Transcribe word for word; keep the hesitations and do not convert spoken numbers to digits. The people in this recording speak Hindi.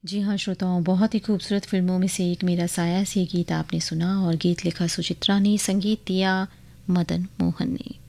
जी हाँ श्रोताओं, बहुत ही खूबसूरत फिल्मों में से एक मेरा साया से गीत आपने सुना और गीत लिखा सुचित्रा ने, संगीत दिया मदन मोहन ने।